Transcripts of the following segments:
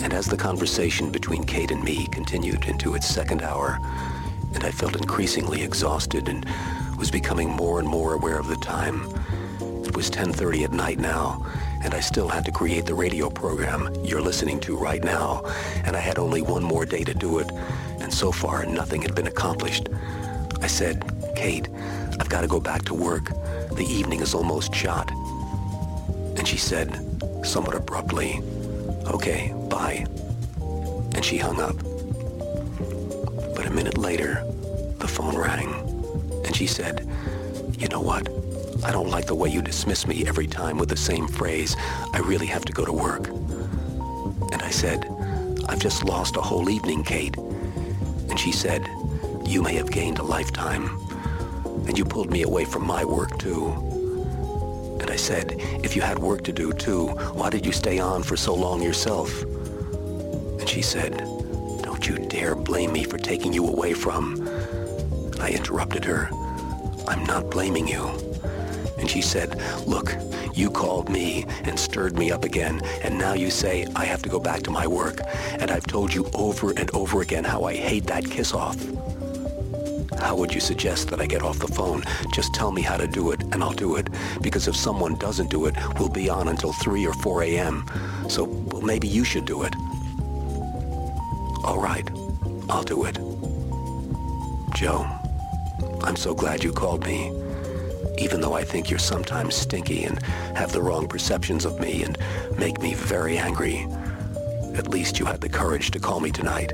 And as the conversation between Kate and me continued into its second hour, and I felt increasingly exhausted and was becoming more and more aware of the time, it was 10:30 at night now, and I still had to create the radio program you're listening to right now, and I had only one more day to do it, and so far nothing had been accomplished. I said, "Kate, I've got to go back to work. The evening is almost shot." And she said, somewhat abruptly, "Okay, bye." And she hung up. But a minute later, the phone rang, and she said, "You know what? I don't like the way you dismiss me every time with the same phrase. I really have to go to work." And I said, "I've just lost a whole evening, Kate." And she said, "You may have gained a lifetime. And you pulled me away from my work, too." And I said, "If you had work to do, too, why did you stay on for so long yourself?" And she said, "Don't you dare blame me for taking you away from..." And I interrupted her, "I'm not blaming you." And she said, "Look, you called me and stirred me up again, and now you say I have to go back to my work, and I've told you over and over again how I hate that kiss-off. How would you suggest that I get off the phone? Just tell me how to do it, and I'll do it, because if someone doesn't do it, we'll be on until 3 or 4 a.m. So, well, maybe you should do it." "All right, I'll do it." Joe, I'm so glad you called me. Even though I think you're sometimes stinky and have the wrong perceptions of me and make me very angry, at least you had the courage to call me tonight.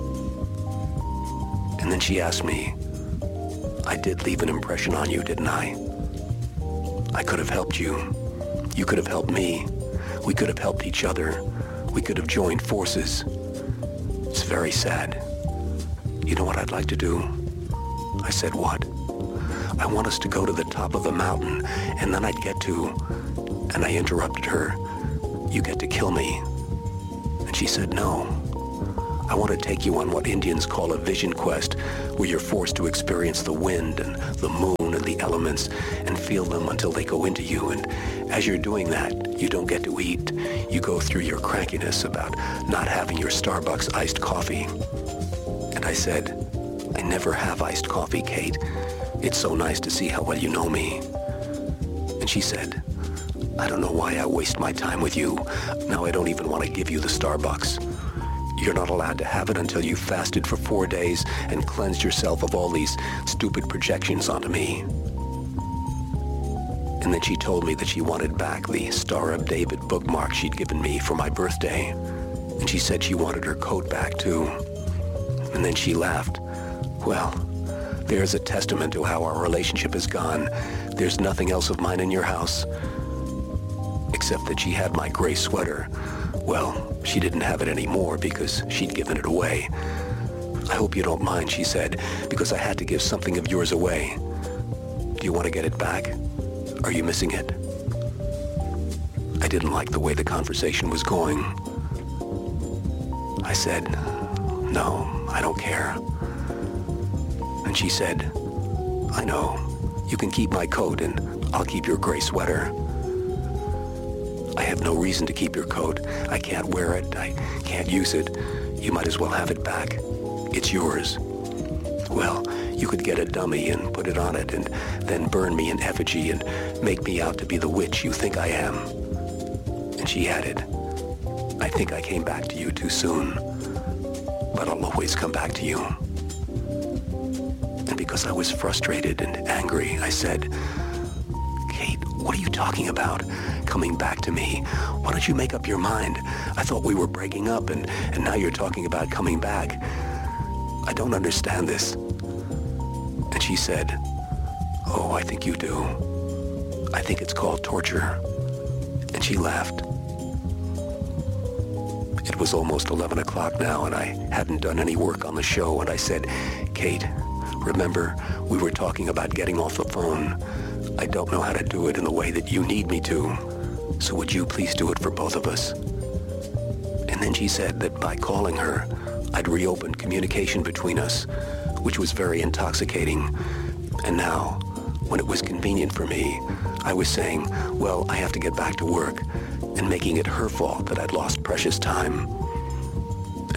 And then she asked me, "I did leave an impression on you, didn't I? I could have helped you. You could have helped me. We could have helped each other. We could have joined forces. It's very sad. You know what I'd like to do?" I said, "What?" "I want us to go to the top of the mountain, and then I'd get to..." And I interrupted her, "You get to kill me." And she said, "No. I want to take you on what Indians call a vision quest, where you're forced to experience the wind and the moon and the elements and feel them until they go into you. And as you're doing that, you don't get to eat. You go through your crankiness about not having your Starbucks iced coffee." And I said, "I never have iced coffee, Kate. It's so nice to see how well you know me." And she said, "I don't know why I waste my time with you. Now I don't even want to give you the Starbucks. You're not allowed to have it until you've fasted for 4 days and cleansed yourself of all these stupid projections onto me." And then she told me that she wanted back the Star of David bookmark she'd given me for my birthday. And she said she wanted her coat back, too. And then she laughed. "Well, there's a testament to how our relationship has gone. There's nothing else of mine in your house." Except that she had my gray sweater. Well, she didn't have it anymore because she'd given it away. "I hope you don't mind," she said, "because I had to give something of yours away. Do you want to get it back? Are you missing it?" I didn't like the way the conversation was going. I said, "No, I don't care." And she said, "I know. You can keep my coat and I'll keep your gray sweater." "I have no reason to keep your coat. I can't wear it. I can't use it. You might as well have it back. It's yours." "Well, you could get a dummy and put it on it and then burn me in effigy and make me out to be the witch you think I am." And she added, "I think I came back to you too soon, but I'll always come back to you." And because I was frustrated and angry, I said, "Kate, what are you talking about? Coming back to me? Why don't you make up your mind? I thought we were breaking up, and now you're talking about coming back. I don't understand this." And she said, "Oh, I think you do. I think it's called torture." And she laughed. It was almost 11 o'clock now, and I hadn't done any work on the show, and I said, "Kate, remember, we were talking about getting off the phone. I don't know how to do it in the way that you need me to. So would you please do it for both of us?" And then she said that by calling her, I'd reopened communication between us, which was very intoxicating. And now, when it was convenient for me, I was saying, well, I have to get back to work, and making it her fault that I'd lost precious time.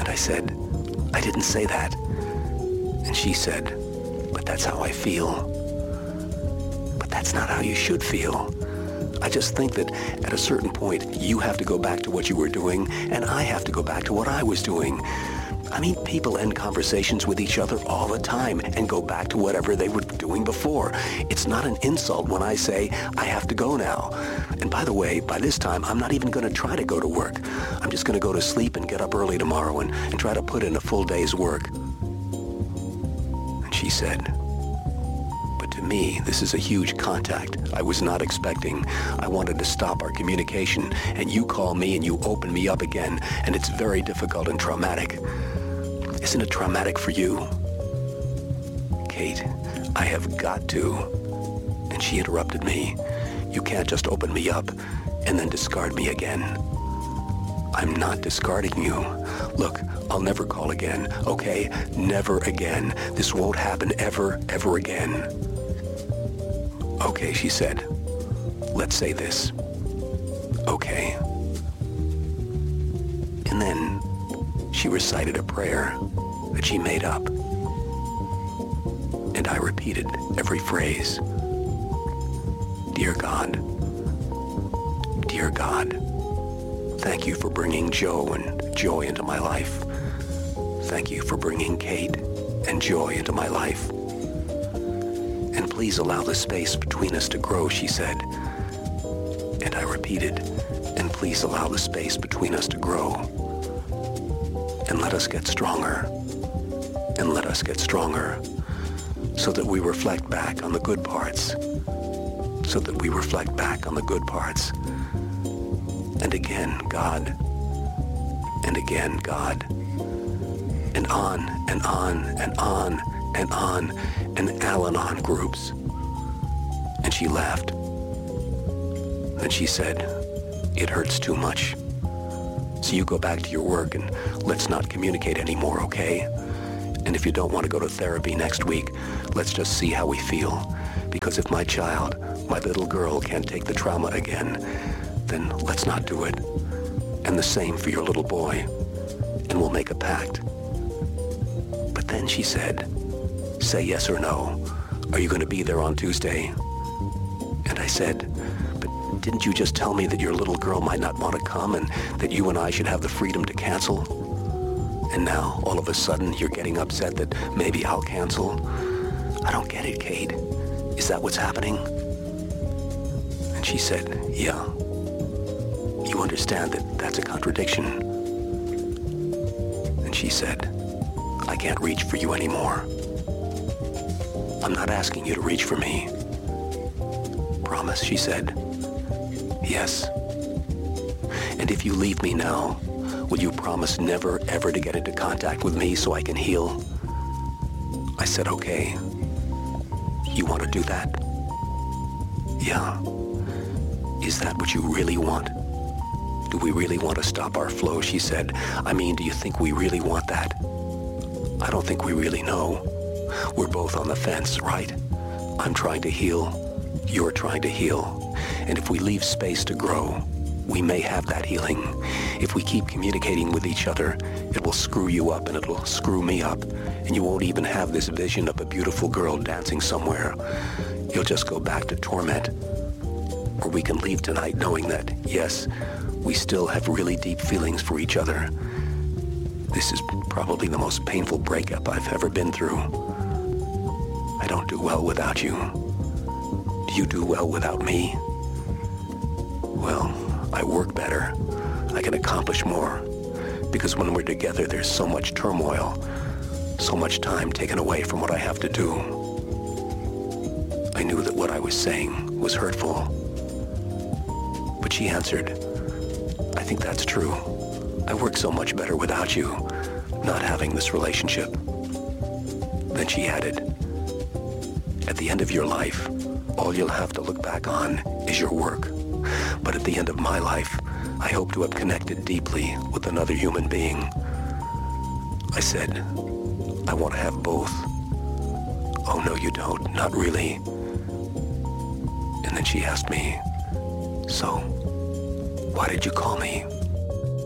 And I said, I didn't say that. And she said, but that's how I feel. But that's not how you should feel. I just think that at a certain point, you have to go back to what you were doing, and I have to go back to what I was doing. I mean, people end conversations with each other all the time and go back to whatever they were doing before. It's not an insult when I say, I have to go now. And by the way, by this time, I'm not even going to try to go to work. I'm just going to go to sleep and get up early tomorrow and try to put in a full day's work. And she said, but to me, this is a huge contact I was not expecting. I wanted to stop our communication, and you call me and you open me up again, and it's very difficult and traumatic. Isn't it traumatic for you? Kate, I have got to. And she interrupted me. You can't just open me up and then discard me again. I'm not discarding you. Look, I'll never call again, okay? Never again. This won't happen ever again. Okay, she said. Let's say this. Okay. And then she recited a prayer that she made up. And I repeated every phrase. Dear God, thank you for bringing Joe and Joy into my life. Thank you for bringing Kate and Joy into my life. And please allow the space between us to grow, she said. And I repeated, and please allow the space between us to grow. And let us get stronger. And let us get stronger. So that we reflect back on the good parts. So that we reflect back on the good parts. And again, God. And again, God. And on, and on, and on, and on, and Al-Anon groups. And she laughed. Then she said, it hurts too much. So you go back to your work and let's not communicate anymore, okay? And if you don't want to go to therapy next week, let's just see how we feel. Because if my child, my little girl, can't take the trauma again, then let's not do it. And the same for your little boy. And we'll make a pact. But then she said, say yes or no. Are you going to be there on Tuesday? And I said, but didn't you just tell me that your little girl might not want to come and that you and I should have the freedom to cancel? And now, all of a sudden, you're getting upset that maybe I'll cancel? I don't get it, Kate. Is that what's happening? And she said, yeah. You understand that that's a contradiction. And she said, I can't reach for you anymore. I'm not asking you to reach for me. Promise, she said. Yes. And if you leave me now, will you promise never, ever to get into contact with me so I can heal? I said, okay. You want to do that? Yeah. Is that what you really want? Do we really want to stop our flow? She said. I mean, do you think we really want that? I don't think we really know. We're both on the fence, right? I'm trying to heal. You're trying to heal. And if we leave space to grow, we may have that healing. If we keep communicating with each other, it will screw you up and it'll screw me up. And you won't even have this vision of a beautiful girl dancing somewhere. You'll just go back to torment. Or we can leave tonight knowing that, yes, we still have really deep feelings for each other. This is probably the most painful breakup I've ever been through. I don't do well without you. Do you do well without me? Well, I work better. I can accomplish more. Because when we're together, there's so much turmoil, so much time taken away from what I have to do. I knew that what I was saying was hurtful. But she answered, I think that's true. I work so much better without you, not having this relationship. Then she added, at the end of your life, all you'll have to look back on is your work. But at the end of my life, I hope to have connected deeply with another human being. I said, I want to have both. Oh, no, you don't. Not really. And then she asked me, so, why did you call me?